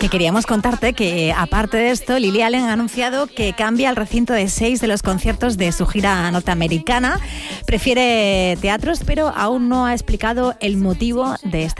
Que queríamos contarte que, aparte de esto, Lily Allen ha anunciado que cambia el recinto de 6 de los conciertos de su gira norteamericana. Prefiere teatros, pero aún no ha explicado el motivo de esta